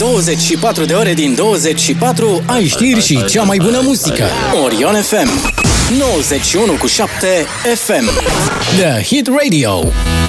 24 de ore din 24 ai știri și cea mai bună muzică. Orion FM 91.7 FM The Hit Radio.